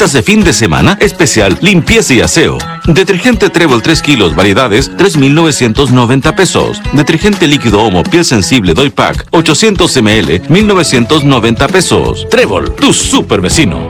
Ofertas de fin de semana especial limpieza y aseo. Detergente Trébol 3 kilos variedades 3.990 pesos. Detergente líquido Omo piel sensible Doy Pack 800 ml 1.990 pesos. Trébol, tu super vecino.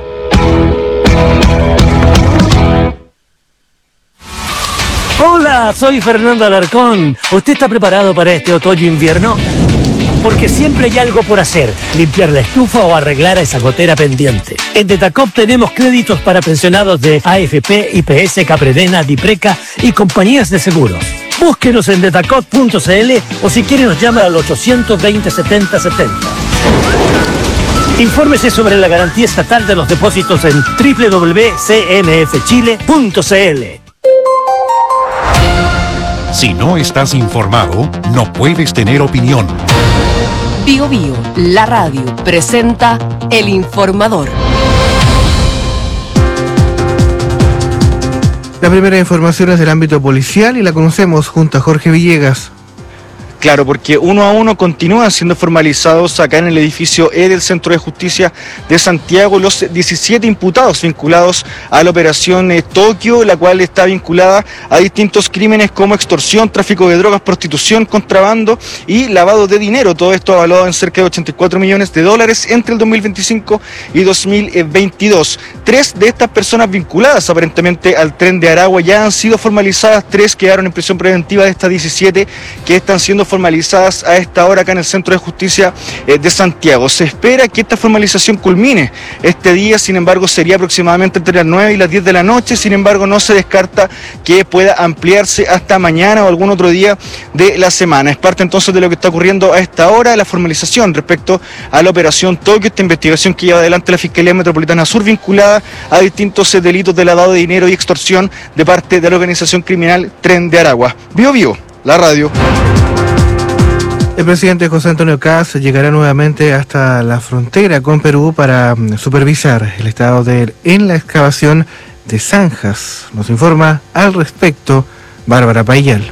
Hola, soy Fernando Alarcón. ¿Usted está preparado para este otoño-invierno? Porque siempre hay algo por hacer, limpiar la estufa o arreglar a esa gotera pendiente. En Detacop tenemos créditos para pensionados de AFP, IPS, Capredena, Dipreca y compañías de seguros. Búsquenos en detacop.cl o si quiere nos llama al 820 70 70. Infórmese sobre la garantía estatal de los depósitos en www.cmfchile.cl. Si no estás informado, no puedes tener opinión. Bio Bio, la radio, presenta El Informador. La primera información es del ámbito policial y la conocemos junto a Jorge Villegas. Claro, porque uno a uno continúan siendo formalizados acá en el edificio E del Centro de Justicia de Santiago los 17 imputados vinculados a la operación Tokio, la cual está vinculada a distintos crímenes como extorsión, tráfico de drogas, prostitución, contrabando y lavado de dinero. Todo esto avalado en cerca de 84 millones de dólares entre el 2025 y 2022. 3 de estas personas vinculadas aparentemente al Tren de Aragua ya han sido formalizadas, 3 quedaron en prisión preventiva de estas 17 que están siendo formalizadas a esta hora acá en el Centro de Justicia de Santiago. Se espera que esta formalización culmine este día, sin embargo sería aproximadamente entre las 9 y las 10 de la noche, sin embargo no se descarta que pueda ampliarse hasta mañana o algún otro día de la semana. Es parte entonces de lo que está ocurriendo a esta hora, la formalización respecto a la operación Tokio, esta investigación que lleva adelante la Fiscalía Metropolitana Sur vinculada a distintos delitos de lavado de dinero y extorsión de parte de la organización criminal Tren de Aragua. Bio Bio, la radio. El presidente José Antonio Kast llegará nuevamente hasta la frontera con Perú para supervisar el estado en la excavación de zanjas. Nos informa al respecto Bárbara Payal.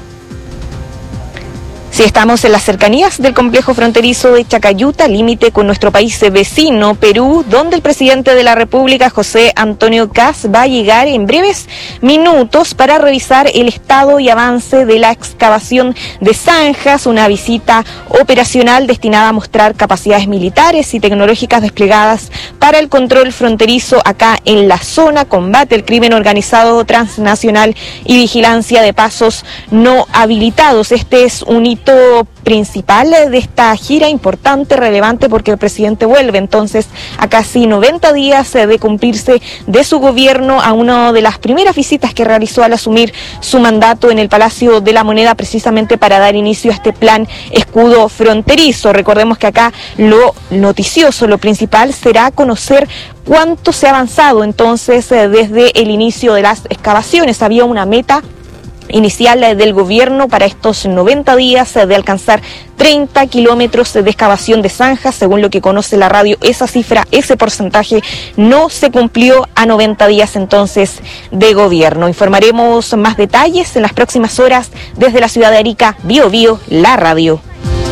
Sí, estamos en las cercanías del complejo fronterizo de Chacayuta, límite con nuestro país vecino, Perú, donde el presidente de la República, José Antonio Kast, va a llegar en breves minutos para revisar el estado y avance de la excavación de zanjas, una visita operacional destinada a mostrar capacidades militares y tecnológicas desplegadas para el control fronterizo acá en la zona, combate al crimen organizado transnacional y vigilancia de pasos no habilitados. Este es un hito principal de esta gira, importante, relevante, porque el presidente vuelve entonces a casi 90 días de cumplirse de su gobierno, a una de las primeras visitas que realizó al asumir su mandato en el Palacio de la Moneda, precisamente para dar inicio a este plan escudo fronterizo. Recordemos que acá lo noticioso, lo principal será conocer cuánto se ha avanzado entonces desde el inicio de las excavaciones. Había una meta inicial del gobierno para estos 90 días de alcanzar 30 kilómetros de excavación de zanjas. Según lo que conoce la radio, esa cifra, ese porcentaje no se cumplió a 90 días entonces de gobierno. Informaremos más detalles en las próximas horas desde la ciudad de Arica. Bio Bio, la radio.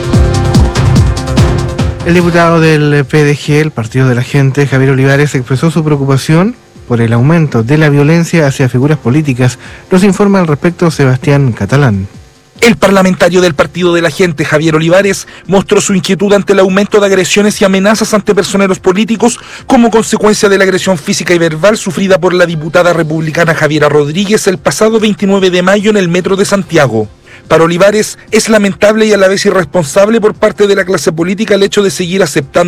El diputado del PDG, el Partido de la Gente, Javier Olivares, expresó su preocupación por el aumento de la violencia hacia figuras políticas. Nos informa al respecto Sebastián Catalán. El parlamentario del Partido de la Gente, Javier Olivares, mostró su inquietud ante el aumento de agresiones y amenazas ante personeros políticos como consecuencia de la agresión física y verbal sufrida por la diputada republicana Javiera Rodríguez el pasado 29 de mayo en el metro de Santiago. Para Olivares, es lamentable y a la vez irresponsable por parte de la clase política el hecho de seguir aceptando